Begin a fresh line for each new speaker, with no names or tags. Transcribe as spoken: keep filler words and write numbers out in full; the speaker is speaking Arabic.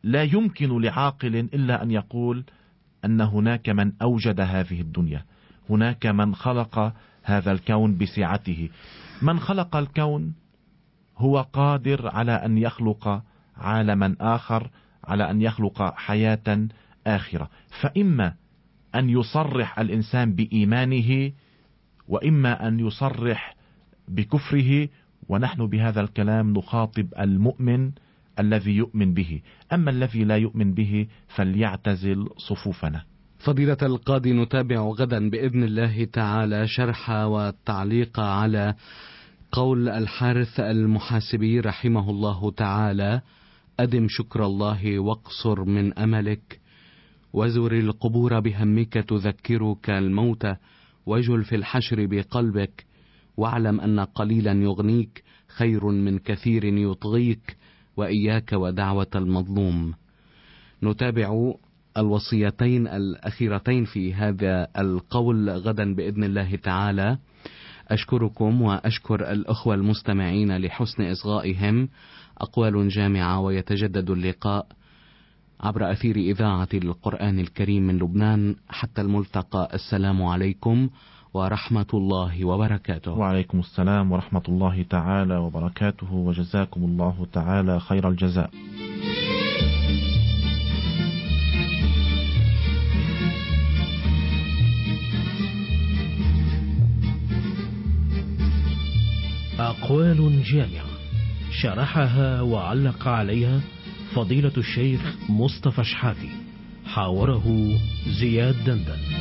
لا يمكن لعاقل إلا أن يقول أن هناك من أوجد هذه الدنيا، هناك من خلق هذا الكون بسعته. من خلق الكون هو قادر على أن يخلق عالما آخر، على أن يخلق حياة آخرة. فإما أن يصرح الإنسان بإيمانه، وإما أن يصرح بكفره، ونحن بهذا الكلام نخاطب المؤمن الذي يؤمن به. أما الذي لا يؤمن به فليعتزل صفوفنا.
فضيلة القاضي، نتابع غدا بإذن الله تعالى شرح والتعليق على قول الحارث المحاسبي رحمه الله تعالى: أدم شكر الله واقصر من أملك، وزر القبور بهمك تذكرك الموت، وجل في الحشر بقلبك، واعلم أن قليلا يغنيك خير من كثير يطغيك، وإياك ودعوة المظلوم. نتابع الوصيتين الأخيرتين في هذا القول غدا بإذن الله تعالى. أشكركم وأشكر الأخوة المستمعين لحسن إصغائهم. أقوال جامعة، ويتجدد اللقاء عبر أثير إذاعة القرآن الكريم من لبنان. حتى الملتقى، السلام عليكم ورحمة الله وبركاته.
وعليكم السلام ورحمة الله تعالى وبركاته، وجزاكم الله تعالى خير الجزاء.
أقوال جامعة شرحها وعلق عليها فضيلة الشيخ مصطفى شحاتي، حاوره زياد دندن.